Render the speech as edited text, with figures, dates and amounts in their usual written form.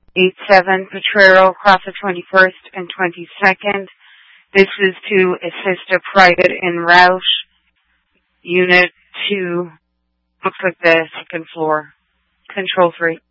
87 Potrero across the 21st and 22nd. This is to assist a private en route. Unit 2, looks like the second floor. Control 3.